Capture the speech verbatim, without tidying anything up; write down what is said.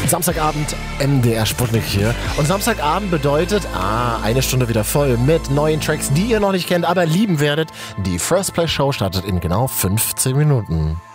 Samstagabend, M D R Sputnik hier. Und Samstagabend bedeutet, ah, eine Stunde wieder voll mit neuen Tracks, die ihr noch nicht kennt, aber lieben werdet. Die First Play Show startet in genau fünfzehn Minuten.